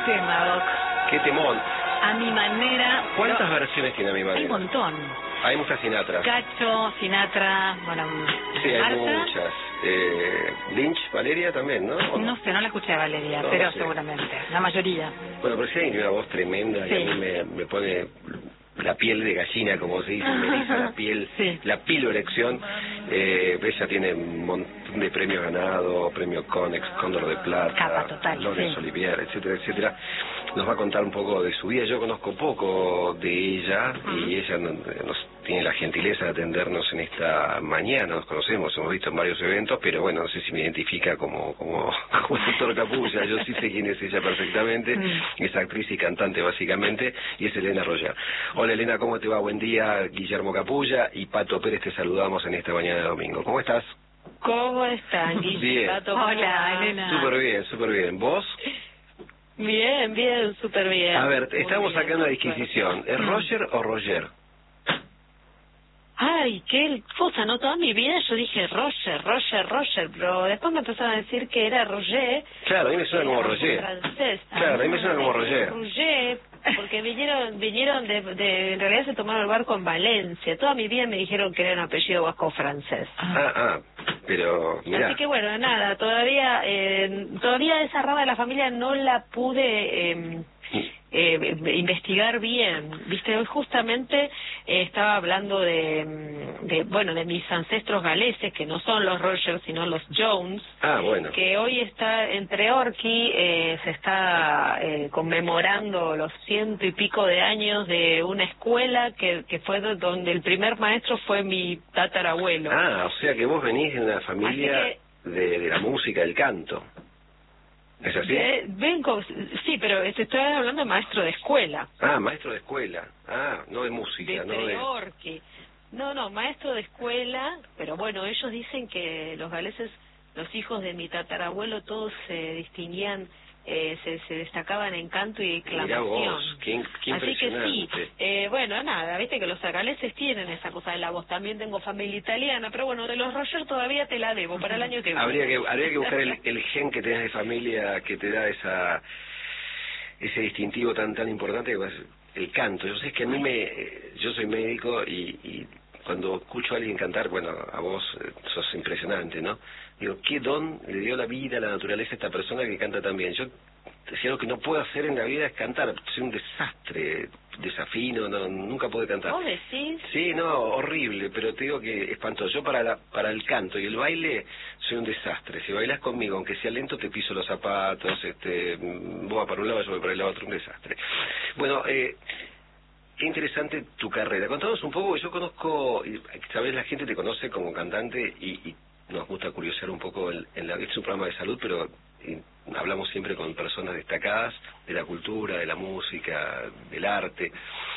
tema, Doc. Qué temón. A mi manera... ¿Cuántas versiones tiene a mi manera? Hay un montón. Hay muchas Sinatra. Cacho, Sinatra, bueno, Sí, hay Marta. muchas. Lynch, Valeria también, ¿no? ¿O No sé, no la escuché a Valeria, No, pero no sé. seguramente, la mayoría. Bueno, pero sí hay una voz tremenda Sí. y a mí me pone la piel de gallina, como se dice, me eriza la piel, Sí. la piloerección. Ella tiene un montón de premios ganados, premio Conex, Cóndor de Plata, Capa total, Laurence sí. Olivier, etcétera, etcétera. Nos va a contar un poco de su vida. Yo conozco poco de ella y ella nos tiene la gentileza de atendernos en esta mañana. Nos conocemos, hemos visto en varios eventos, pero bueno, no sé si me identifica como el doctor Capulla. Yo sí sé quién es ella perfectamente. Es actriz y cantante básicamente, y es Elena Roger. Hola Elena, ¿cómo te va? Buen día. Guillermo Capulla y Pato Pérez te saludamos en esta mañana de domingo. ¿Cómo estás? ¿Cómo están, Guille? Bien. Hola, Elena. Súper bien, súper bien. ¿Vos? Bien, bien, súper bien. A ver, Muy estamos bien, acá en una súper. disquisición. ¿Es Roger o Roger? Ay, qué cosa, ¿no? Toda mi vida yo dije Roger, pero después me empezaron a decir que era Roger. Claro, a mí me suena como Era Roger. francés. Claro, a mí me suena como Roger. Roger, porque vinieron en realidad se tomaron el barco en Valencia. Toda mi vida me dijeron que era un apellido vasco francés. Pero mirá. Así que bueno, nada, todavía esa rama de la familia no la pude investigar bien. Viste, hoy justamente estaba hablando de mis ancestros galeses, que no son los Rogers, sino los Jones. Bueno. Que hoy está entre Orqui, se está conmemorando los 100 y pico de años de una escuela que fue donde el primer maestro fue mi tatarabuelo. O sea que vos venís de una familia de la música, del canto. ¿Es así? Sí, pero te estoy hablando de maestro de escuela. Maestro de escuela. No de música, no de... Orqui. No, maestro de escuela, pero bueno, ellos dicen que los galeses, los hijos de mi tatarabuelo, todos se distinguían, se destacaban en canto y declamación. Mirá vos, qué Así que sí, impresionante. bueno, nada, viste que los galeses tienen esa cosa de la voz. También tengo familia italiana, pero bueno, de los Roger todavía te la debo para el año que viene. Habría que buscar el gen que tenés de familia que te da ese distintivo tan importante que es el canto. Yo sé que a mí yo soy médico y cuando escucho a alguien cantar, bueno, a vos sos impresionante, ¿no? Digo, ¿qué don le dio la vida, la naturaleza a esta persona que canta tan bien? Yo decía, lo que no puedo hacer en la vida es cantar. Soy un desastre, desafino, nunca pude cantar. ¿Vos decís? Sí, no, horrible, pero te digo que espantoso. Yo para el canto y el baile soy un desastre. Si bailas conmigo, aunque sea lento, te piso los zapatos, vos vas para un lado, yo voy para el otro, un desastre. Bueno, qué interesante tu carrera. Contanos un poco, yo conozco, sabes, la gente te conoce como cantante y nos gusta curiosear un poco este es un programa de salud, pero hablamos siempre con personas destacadas de la cultura, de la música, del arte.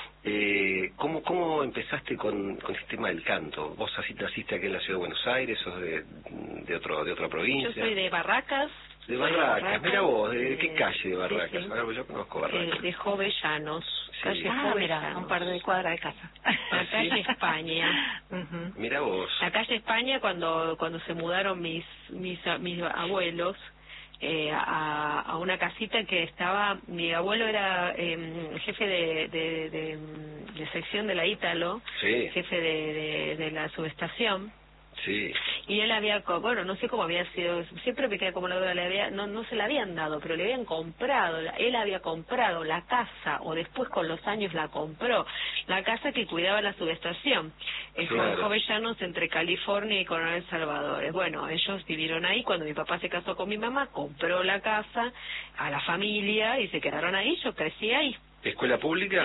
¿Cómo empezaste con este tema del canto? ¿Vos así naciste aquí en la ciudad de Buenos Aires, sos de otra provincia? Yo soy de Barracas. De Barracas, mira vos, ¿de qué calle de Barracas? Sí. Ahora, yo conozco Barracas. De Jovellanos, Sí. calle Mira, Jovellanos. un par de cuadras de casa. La calle España. Mira vos. La calle España, cuando se mudaron mis abuelos a una casita que estaba, mi abuelo era jefe de sección de la Ítalo, Sí. jefe de la subestación. Sí. Y él había, bueno, no sé cómo había sido, siempre me quedé como la duda, no se la habían dado, pero le habían comprado, él había comprado la casa, o después con los años la compró, la casa que cuidaba la subestación, Claro. Jovellanos, entre California y Coronel Salvador. Bueno, ellos vivieron ahí, cuando mi papá se casó con mi mamá, compró la casa a la familia y se quedaron ahí, yo crecí ahí. ¿Escuela pública?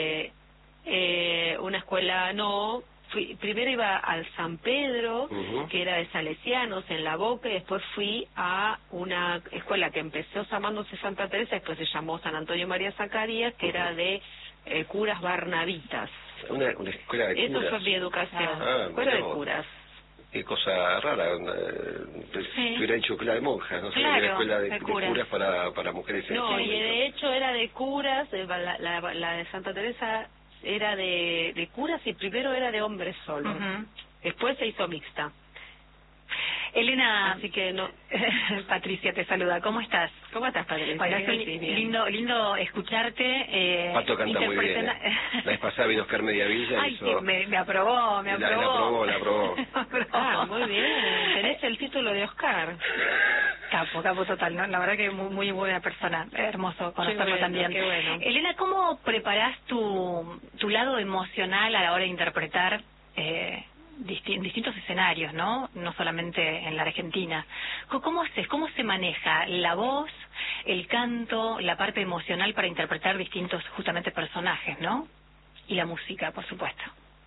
Una escuela, no... Primero iba al San Pedro, que era de Salesianos, en La Boca, y después fui a una escuela que empezó llamándose Santa Teresa, después se llamó San Antonio María Zacarías, que era de curas barnabitas. Una escuela de curas. Eso fue mi educación, escuela de curas. Qué cosa rara, te hubiera dicho escuela de monjas, no sé, Claro, era escuela de curas. curas para mujeres. No, y de hecho era de curas, la de Santa Teresa era de curas y primero era de hombres solo. Después se hizo mixta. Elena, Así que no. Patricia te saluda. ¿Cómo estás? ¿Cómo estás, Patricia? Bueno, es Sí, bien. lindo escucharte. Pato canta muy bien. La vez pasada vino Oscar Mediavilla y Ay, hizo... sí, me aprobó, me aprobó. La aprobó. Me aprobó. Ah, muy bien. Tenés el título de Oscar. Capo total, ¿no? La verdad que muy buena persona. Hermoso conocerlo bueno, también. qué bueno. Elena, ¿cómo preparás tu lado emocional a la hora de interpretar distintos escenarios, ¿no? No solamente en la Argentina. ¿Cómo haces? ¿Cómo se maneja la voz, el canto, la parte emocional para interpretar distintos, justamente, personajes, ¿no? Y la música, por supuesto.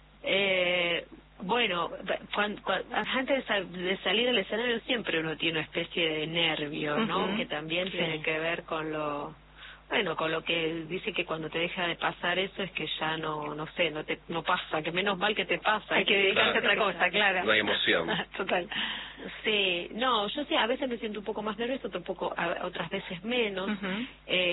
Bueno, antes de salir al escenario siempre uno tiene una especie de nervio, ¿no? Ujú. Que también Sí. tiene que ver con con lo que dice que cuando te deja de pasar eso es que ya no pasa, que menos mal que te pasa. Hay que dedicarse a otra cosa, claro. No hay emoción. Total. Sí, no, yo sí, a veces me siento un poco más nerviosa, otras veces menos. Ujú.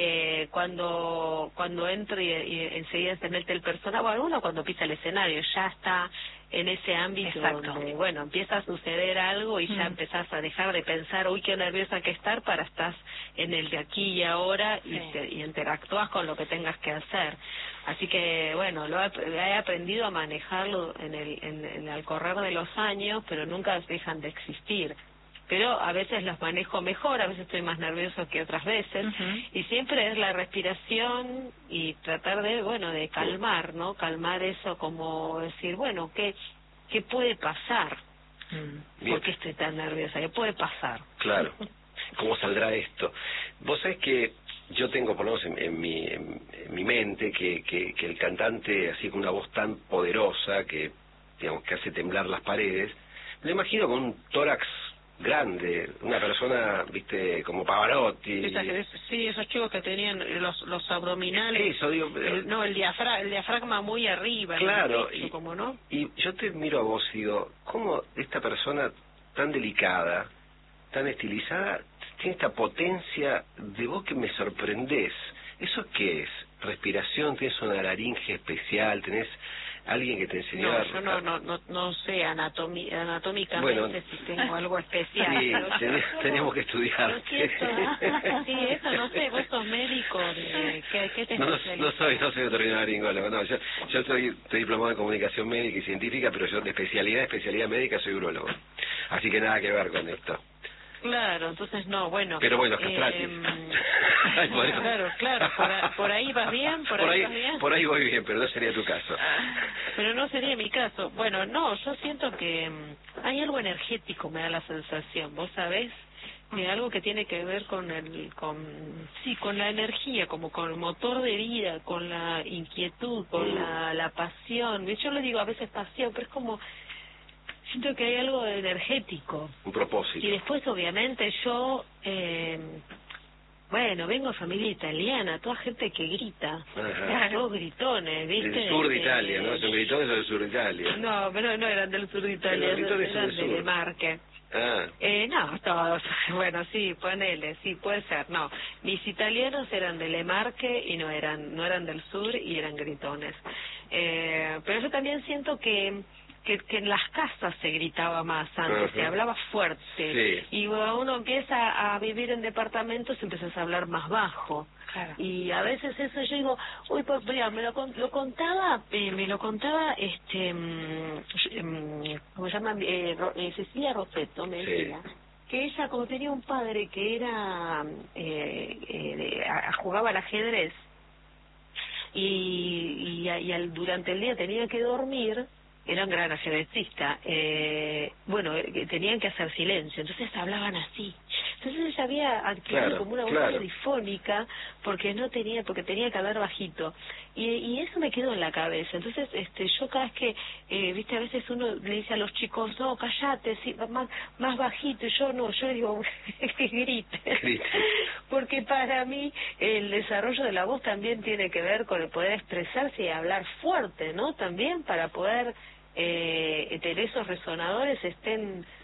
Cuando entro y enseguida se mete el personaje, bueno, uno cuando pisa el escenario ya está en ese ámbito. Exacto. Donde, bueno, empieza a suceder algo y ya empezás a dejar de pensar, uy, qué nerviosa que estar, para estar en el de aquí y ahora y interactúas con lo que tengas que hacer. Así que, bueno, he aprendido a manejarlo al correr de los años, pero nunca dejan de existir. Pero a veces los manejo mejor, a veces estoy más nervioso que otras veces, y siempre es la respiración y tratar de calmar, ¿no? Calmar eso, como decir, bueno, ¿qué puede pasar? Bien. ¿Por qué estoy tan nerviosa? ¿Qué puede pasar? Claro. ¿Cómo saldrá esto? Vos sabés que yo tengo, por lo menos en mi mente, que el cantante, así con una voz tan poderosa, que digamos que hace temblar las paredes, me lo imagino con un tórax grande, una persona, viste, como Pavarotti. Sí, esos chicos que tenían los abdominales. Eso, digo, el diafragma muy arriba. claro, en el pecho, como no. y yo te miro a vos y digo, ¿cómo esta persona tan delicada, tan estilizada, tiene esta potencia de voz que me sorprendés? ¿Eso qué es? ¿Respiración? ¿Tenés una laringe especial? ¿Tenés alguien que te enseñó? No, yo no sé anatómicamente, bueno, si tengo algo especial. Sí, tenemos que estudiar. Sí, eso no sé, vos sos médico, ¿qué te No especializás? soy otorrinolaringólogo, no, yo estoy diplomado en comunicación médica y científica, pero yo de especialidad médica soy urologo. Así que nada que ver con esto. Claro, entonces no, bueno. Pero bueno, castratis. Claro, por ahí vas bien, por ahí vas bien. Por ahí voy bien, pero no sería tu caso. Pero no sería mi caso. Bueno, no, yo siento que hay algo energético, me da la sensación, ¿vos sabés? Algo que tiene que ver con la energía, como con el motor de vida, con la inquietud, con la pasión. Yo le digo a veces pasión, pero es como, siento que hay algo energético. Un propósito. Y después, obviamente, yo, vengo de familia italiana, toda gente que grita, todos gritones, ¿viste? Del sur de Italia, ¿no? ¿Son gritones o del sur de Italia? No, pero no eran del sur de Italia, Los gritones son eran del de sur. Marque. No, todos, bueno, sí, ponele, sí, puede ser, no. Mis italianos eran de Lemarque y no eran del sur y eran gritones. Pero yo también siento que en las casas se gritaba más antes, se hablaba fuerte. Sí. Y cuando uno empieza a vivir en departamentos, empiezas a hablar más bajo. Claro. Y a veces eso yo digo, uy, pues mira, me lo contaba, ¿cómo se llama? Cecilia Rosetto me decía que ella, como tenía un padre que era jugaba al ajedrez y durante el día tenía que dormir, era un gran ajedrecista, tenían que hacer silencio, entonces hablaban así. Entonces ella había adquirido como una voz difónica porque tenía que hablar bajito. Y eso me quedó en la cabeza. Entonces yo cada vez que, a veces uno le dice a los chicos, no, cállate, sí, más bajito, y yo digo, que grite. Porque para mí el desarrollo de la voz también tiene que ver con el poder expresarse y hablar fuerte, ¿no? También para poder tener esos resonadores estén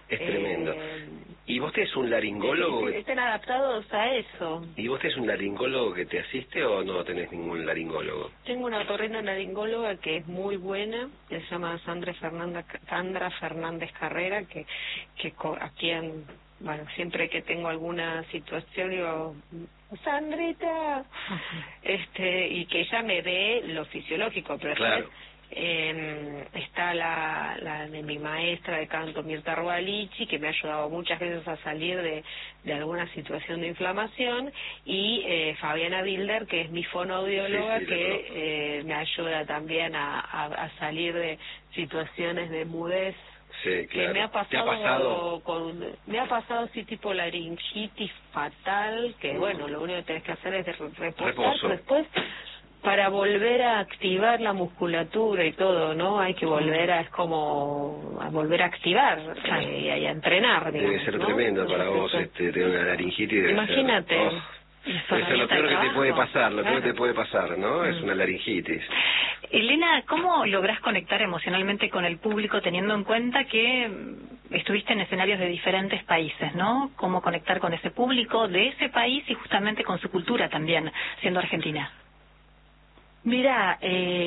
Es tremendo. ¿Y vos tenés un laringólogo? Estén adaptados a eso. ¿Y vos tenés un laringólogo que te asiste o no tenés ningún laringólogo? Tengo una otorrinolaringóloga que es muy buena, que se llama Sandra Fernández Carrera, que aquí bueno, siempre que tengo alguna situación digo, Sandrita, y que ella me ve lo fisiológico, pero claro. Está la de mi maestra de canto, Mirta Rualichi, que me ha ayudado muchas veces a salir de alguna situación de inflamación, y Fabiana Bilder, que es mi fonoaudióloga, que me ayuda también a salir de situaciones de mudez. Sí, claro. Que me ha pasado, me ha pasado así tipo laringitis fatal, que bueno, lo único que tenés que hacer es reposar, pero después para volver a activar la musculatura y todo, ¿no? Hay que volver a volver a activar y a entrenar, digamos, debe ser ¿no? tremendo para vos tener una laringitis. Imagínate. Eso es lo peor que te puede pasar, lo peor que te puede pasar, ¿no? Es una laringitis. Elena, ¿cómo lográs conectar emocionalmente con el público teniendo en cuenta que estuviste en escenarios de diferentes países, ¿no? ¿Cómo conectar con ese público de ese país y justamente con su cultura también, siendo argentina? Mira,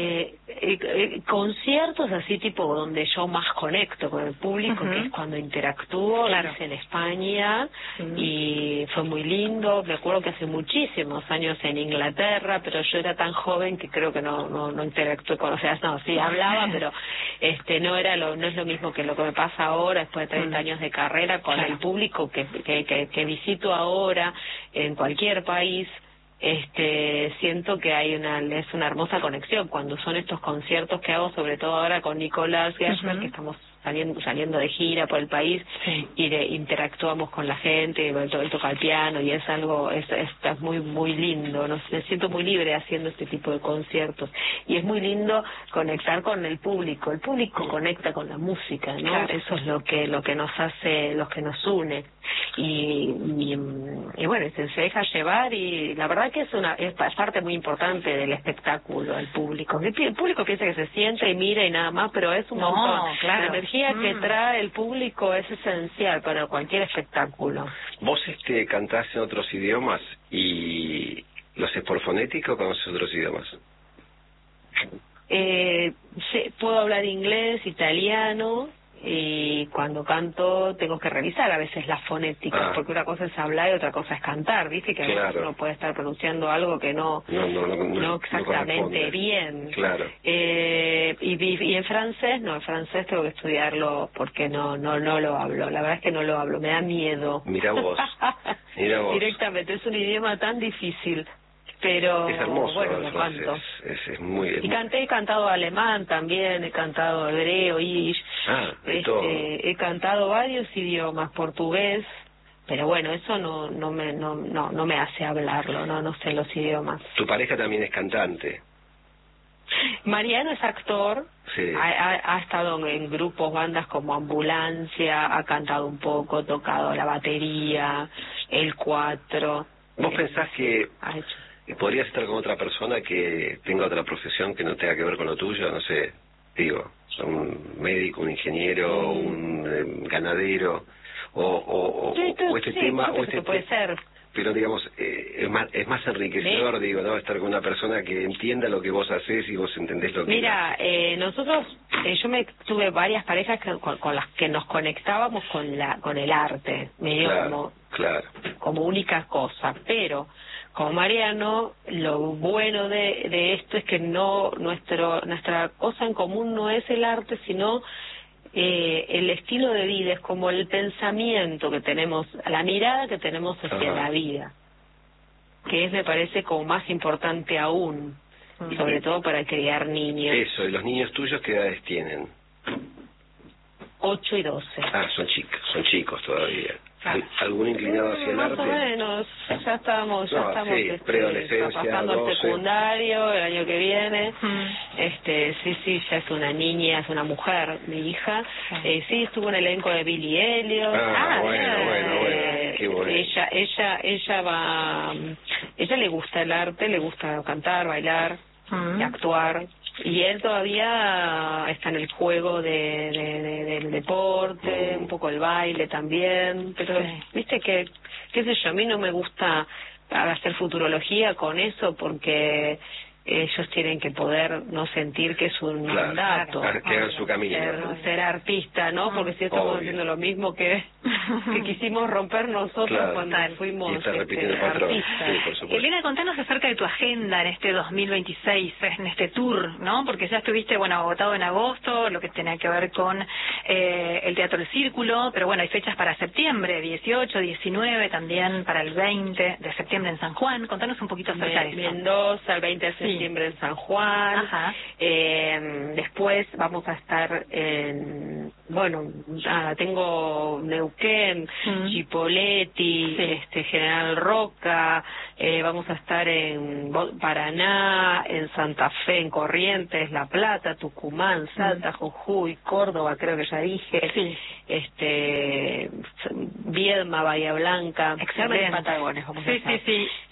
conciertos así tipo donde yo más conecto con el público, que es cuando interactúo, hice en España y fue muy lindo. Me acuerdo que hace muchísimos años en Inglaterra, pero yo era tan joven que creo que no interactué con, o sea, no, sí hablaba, pero no es lo mismo que lo que me pasa ahora después de 30 años de carrera con el público que visito ahora en cualquier país. Siento que es una hermosa conexión cuando son estos conciertos que hago, sobre todo ahora con Nicolás Gershmer, que estamos saliendo de gira por el país y interactuamos con la gente, él toca el piano y es algo, es muy muy lindo, me siento muy libre haciendo este tipo de conciertos y es muy lindo conectar con el público conecta con la música, ¿no? Claro. Eso es lo que nos hace, lo que nos une y bueno, se deja llevar y la verdad que es parte muy importante del espectáculo, el público. El público piensa que se siente y mira y nada más, pero es un montón. Claro. La energía que trae el público es esencial para cualquier espectáculo. ¿Vos cantás en otros idiomas y lo haces por fonética o conoces otros idiomas? Puedo hablar inglés, italiano, y cuando canto tengo que revisar a veces las fonéticas, porque una cosa es hablar y otra cosa es cantar, ¿viste? Que a veces uno puede estar pronunciando algo que no exactamente bien. Claro. Y en francés tengo que estudiarlo porque no lo hablo, la verdad es que no lo hablo, me da miedo. Mira vos. Directamente, es un idioma tan difícil. Pero es hermoso, bueno, lo canto. Es muy... He cantado alemán también, he cantado hebreo, yiddish, he cantado varios idiomas, portugués, pero bueno, eso no me hace hablarlo, no sé los idiomas. ¿Tu pareja también es cantante? Mariano es actor, ha estado en grupos, bandas como Ambulancia, ha cantado un poco, tocado la batería, el cuatro. ¿Vos pensás que podrías estar con otra persona que tenga otra profesión que no tenga que ver con lo tuyo? No sé, digo, un médico, un ingeniero, un ganadero, o este tema... puede ser. Pero digamos, es más enriquecedor, digo, ¿no? Estar con una persona que entienda lo que vos hacés y vos entendés lo que... Mira, nosotros, yo tuve varias parejas con las que nos conectábamos con el arte, medio como única cosa, pero con Mariano, lo bueno de esto es que nuestra cosa en común no es el arte, sino el estilo de vida, es como el pensamiento que tenemos, la mirada que tenemos hacia la vida, que me parece como más importante aún, sobre todo para criar niños. Eso, ¿y los niños tuyos qué edades tienen? 8 y 12. Son chicos todavía. ¿Algún inclinado hacia el arte? Más o menos, ya estamos preadolescencia, pasando 12. el secundario el año que viene. Sí, ya es una niña, es una mujer, mi hija. Sí, estuvo en el elenco de Billy Elliot. Bueno, qué bueno. Ella le gusta el arte, le gusta cantar, bailar, y actuar. Y él todavía está en el juego del deporte, un poco el baile también, pero viste que, qué sé yo, a mí no me gusta hacer futurología con eso porque ellos tienen que poder no sentir que es un mandato, que hagan su camino, ser artista, ¿no? Porque si estamos haciendo lo mismo que quisimos romper nosotros cuando fuimos artistas. Sí, Elena, contanos acerca de tu agenda en este 2026, en este tour, ¿no? Porque ya estuviste, agotado en agosto, lo que tenía que ver con el Teatro del Círculo, pero bueno, hay fechas para septiembre, 18, 19, también para el 20 de septiembre en San Juan. Contanos un poquito acerca de eso. Mendoza, el 20 de septiembre en San Juan. Después vamos a estar en, tengo Neuquén, Chipoleti, General Roca, vamos a estar en Paraná, en Santa Fe, en Corrientes, La Plata, Tucumán, Salta, Jujuy, Córdoba, creo que ya dije, Viedma, Bahía Blanca, excelente. Patagones, vamos a estar.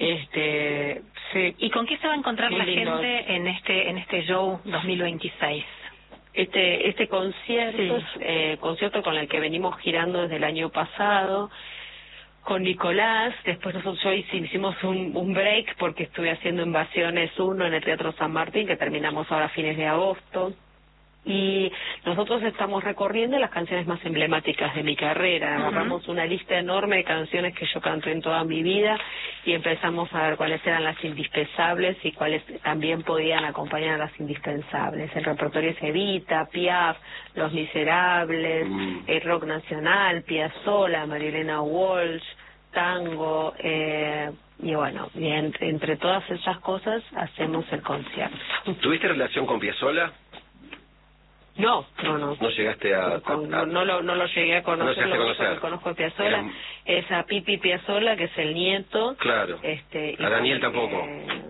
¿Y con qué se va a encontrar la gente en este show 2026? Este concierto es concierto con el que venimos girando desde el año pasado con Nicolás. Después nosotros hicimos un break porque estuve haciendo Invasiones 1 en el Teatro San Martín, que terminamos ahora a fines de agosto. Y nosotros estamos recorriendo las canciones más emblemáticas de mi carrera. Agarramos una lista enorme de canciones que yo canté en toda mi vida y empezamos a ver cuáles eran las indispensables y cuáles también podían acompañar a las indispensables. El repertorio es Evita, Piaf, Los Miserables, el rock nacional, Piazzolla, Marilena Walsh, tango, y entre todas esas cosas hacemos el concierto. ¿Tuviste relación con Piazzolla? No. ¿No llegaste a...? No lo llegué a conocer, lo conozco a Piazzolla. Es a Pipi Piazzolla, que es el nieto. Claro. ¿A Daniel tampoco?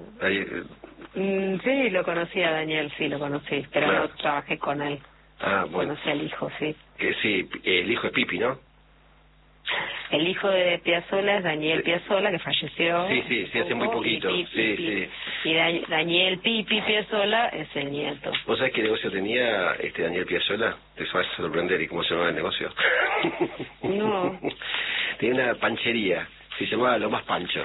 Sí, lo conocí a Daniel, sí, lo conocí, pero no trabajé con él. Conocí al hijo, sí. Sí, el hijo es Pipi, ¿no? El hijo de Piazzolla es Daniel Piazzolla, que falleció. Sí, hace muy poquito. Y Daniel Pipi Piazzolla es el nieto. ¿Vos sabés qué negocio tenía Daniel Piazzolla? Te vas a sorprender. ¿Y cómo se llamaba el negocio? No. Tenía una panchería, se llamaba Lo Más Pancho.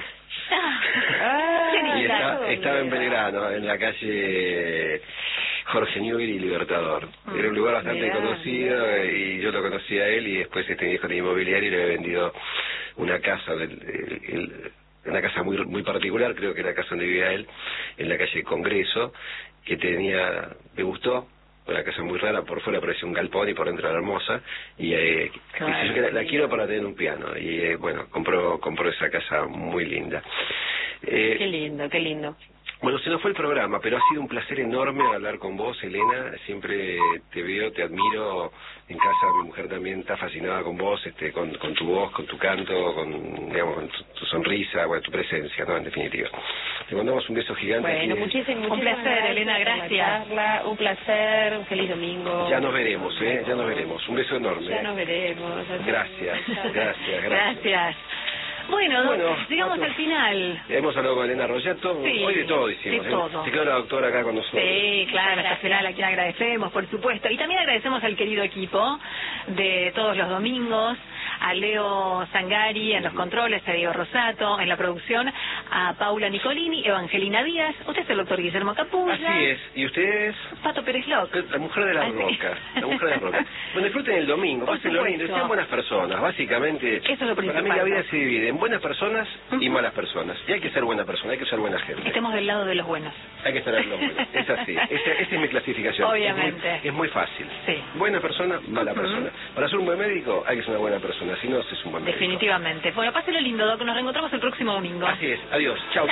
Y estaba en Belgrano, en la calle Jorge Newbery y Libertador. Era un lugar bastante conocido y yo lo conocí a él, y después hijo de inmobiliario y le había vendido una casa, una casa muy particular, creo que era la casa donde vivía él, en la calle Congreso, que me gustó. Una casa muy rara, por fuera parecía un galpón y por dentro era hermosa, y la quiero para tener un piano, y compró esa casa muy linda. Qué lindo. Bueno, se nos fue el programa, pero ha sido un placer enorme hablar con vos, Elena. Siempre te veo, te admiro. En casa mi mujer también está fascinada con vos, con tu voz, con tu canto, con tu sonrisa, tu presencia, ¿no? En definitiva. Te mandamos un beso gigante. Bueno, muchísiimo. Un placer, Elena, gracias. Un placer, un feliz domingo. Ya nos veremos, ya nos veremos. Un beso enorme. Ya nos veremos. Gracias. Bueno, llegamos al final. Hemos hablado con Elena Royato. Hoy de todo hicimos. De todo. Se quedó la doctora acá con nosotros. Sí, claro, hasta el final a quien agradecemos, por supuesto. Y también agradecemos al querido equipo de todos los domingos, a Leo Zangari en los controles, a Diego Rosato en la producción, a Paula Nicolini, Evangelina Díaz, usted es el doctor Guillermo Capulla. Así es. ¿Y usted es? Pato Pérez López. La mujer de la roca. La mujer de la roca. Bueno, disfruten el domingo, pásenlo lindo, sean buenas personas. Básicamente, eso es lo principal. Para mí la vida se divide en buenas personas y malas personas. Y hay que ser buena persona, hay que ser buena gente. Estemos del lado de los buenos. Hay que estar del lado de los buenos. Es así. Esa es mi clasificación. Obviamente. Es muy fácil. Sí. Buena persona, mala persona. Para ser un buen médico hay que ser una buena persona, si no, es un buen médico. Definitivamente. Bueno, pásenlo lindo, Doc. Nos reencontramos el próximo domingo. Así es. Adiós. Chau.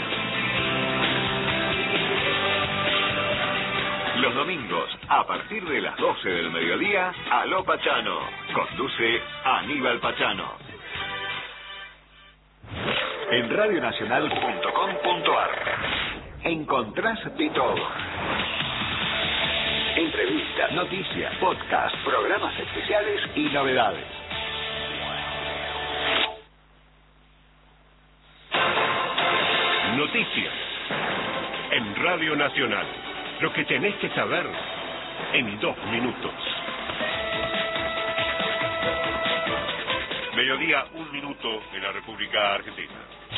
Los domingos, a partir de las 12 del mediodía, Aló Pachano. Conduce Aníbal Pachano. En radionacional.com.ar encontrás de todo. Entrevistas, noticias, podcasts, programas especiales y novedades. Noticias en Radio Nacional. Lo que tenés que saber en 2 minutos. Mediodía, 1 minuto en la República Argentina.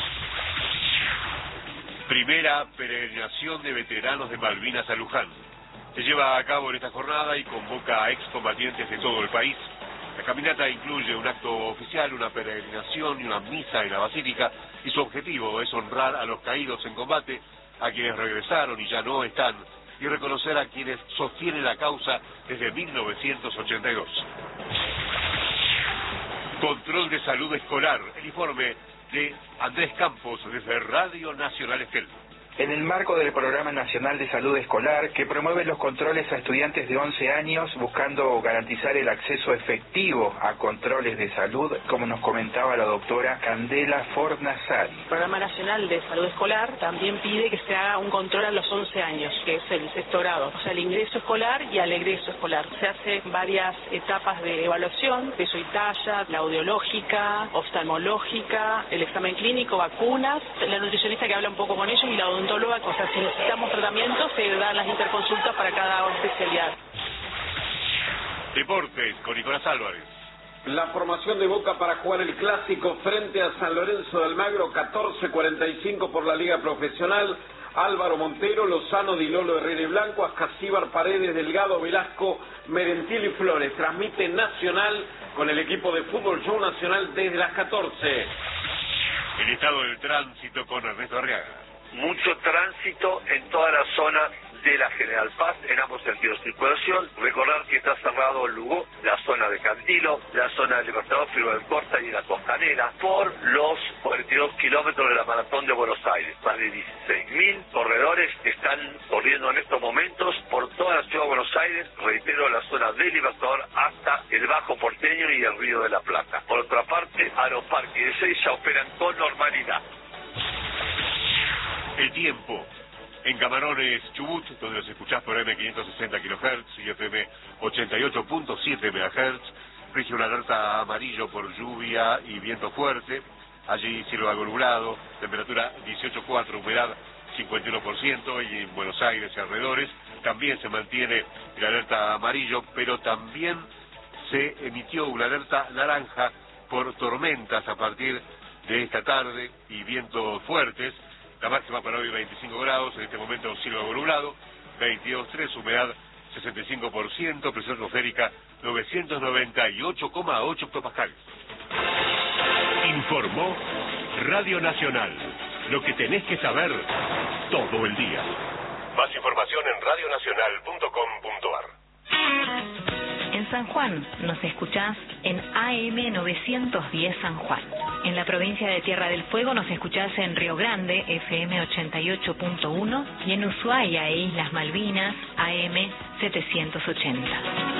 Primera peregrinación de veteranos de Malvinas a Luján. Se lleva a cabo en esta jornada y convoca a excombatientes de todo el país. La caminata incluye un acto oficial, una peregrinación y una misa en la basílica, y su objetivo es honrar a los caídos en combate, a quienes regresaron y ya no están, y reconocer a quienes sostienen la causa desde 1982. Control de salud escolar, el informe de Andrés Campos desde Radio Nacional Esquel. En el marco del Programa Nacional de Salud Escolar, que promueve los controles a estudiantes de 11 años, buscando garantizar el acceso efectivo a controles de salud, como nos comentaba la doctora Candela Fornasari. El Programa Nacional de Salud Escolar también pide que se haga un control a los 11 años, que es el sexto grado, o sea, el ingreso escolar y al egreso escolar. Se hacen varias etapas de evaluación, peso y talla, la audiológica, oftalmológica, el examen clínico, vacunas, la nutricionista que habla un poco con ellos y la odontóloga, o sea, si necesitamos tratamiento, se dan las interconsultas para cada especialidad. Deportes con Nicolás Álvarez. La formación de Boca para jugar el clásico frente a San Lorenzo de Almagro, 14:45 por la Liga Profesional. Álvaro Montero, Lozano, Dilolo, Herrera y Blanco, Ascasíbar, Paredes, Delgado, Velasco, Merentiel y Flores. Transmite Nacional con el equipo de Fútbol Show Nacional desde las 14. El estado del tránsito con Ernesto Arriaga. Mucho tránsito en toda la zona de la General Paz, en ambos sentidos de circulación. Recordar que está cerrado Lugo, la zona de Cantilo, la zona del Libertador, Filo del Corta y la Costanera, por los 42 kilómetros de la Maratón de Buenos Aires. Más de 16.000 corredores están corriendo en estos momentos por toda la ciudad de Buenos Aires, reitero, la zona del Libertador hasta el Bajo Porteño y el Río de la Plata. Por otra parte, Aeroparque y D6 ya operan con normalidad. El tiempo. En Camarones, Chubut, donde los escuchás por M560 kHz y FM 88.7 MHz, rige una alerta amarillo por lluvia y viento fuerte. Allí cielo algo nublado, temperatura 18.4, humedad 51%, y en Buenos Aires y alrededores también se mantiene el alerta amarillo, pero también se emitió una alerta naranja por tormentas a partir de esta tarde y vientos fuertes. La máxima para hoy 25 grados, en este momento cielo nublado, 22.3, humedad 65%, presión atmosférica 998,8 hectopascales. Informó Radio Nacional. Lo que tenés que saber todo el día. Más información en radionacional.com.ar. En San Juan nos escuchás en AM 910 San Juan. En la provincia de Tierra del Fuego nos escuchás en Río Grande, FM 88.1, y en Ushuaia e Islas Malvinas, AM 780.